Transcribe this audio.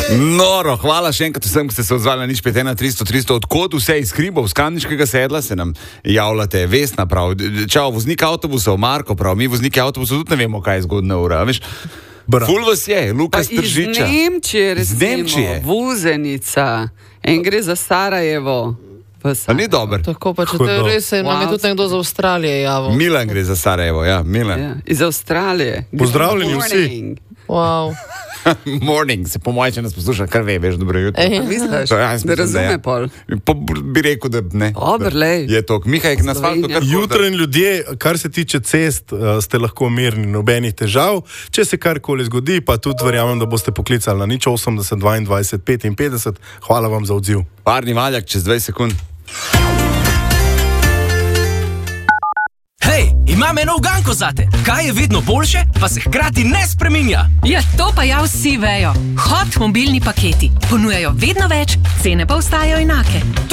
Noro, hvala še enkrat vsem, ki ste se odzvali na 051 300 odkot vse iz Hribov, z Kamniškega sedla se nam javljate. Vesna prav, čau, voznik avtobusov, Marko prav, mi vozniki avtobusov tudi ne vemo, kaj je zgodna ura, veš? Ful vas je, Lukas Tržiča. Iz Nemčije, recimo, Vuzenica, en gre za Sarajevo. A ni dober? Tako pa, če to je res, nam je tudi nekdo z Avstralije javil. Milan gre za Sarajevo, ja, Milan. Ja, iz Avstralije. Pozdravljeni vsi. Wow. Morning, se po moje, če nas posluša, kar ve, veš, dobro jutro. Misliš, Da razume pol. Bi rekel, da ne. Obrlej. Je to, Mihaj, na asfaltu kar Jutranji ljudje, kar se tiče cest, ste lahko mirni, nobenih težav. Če se karkoli zgodi, pa tudi verjamem, da boste poklicali na 080 22 55. Hvala vam za odziv. Parni valjak čez 20 sekund. Hej, imam eno uganko zate. Kaj je vedno boljše, pa se hkrati ne spreminja? Ja, to pa ja vsi vejo. Hot mobilni paketi ponujajo vedno več, cene pa ostajajo enake.